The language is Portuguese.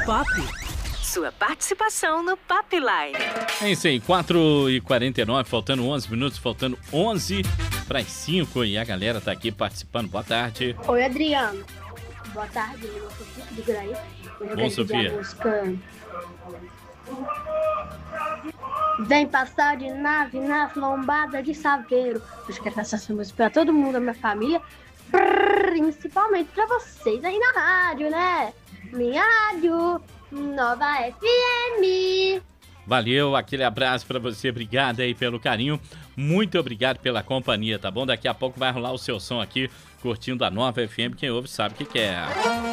Pop. Sua participação no Pop Line. É isso aí, 4h49, faltando 11 minutos, faltando 11 para as 5 e a galera tá aqui participando. Boa tarde. Oi, Adriano. Boa tarde, eu sou Sofia do Graí. Hoje eu Bom, quero pedir Sofia. a música. Vem passar de nave nas lombadas de Saveiro. Eu quero passar essa música pra todo mundo da minha família, principalmente pra vocês aí na rádio, né? Minha rádio, Nova FM. Valeu, aquele abraço para você, obrigado aí pelo carinho, muito obrigado pela companhia, tá bom? Daqui a pouco vai rolar o seu som aqui, curtindo a Nova FM, quem ouve sabe o que é.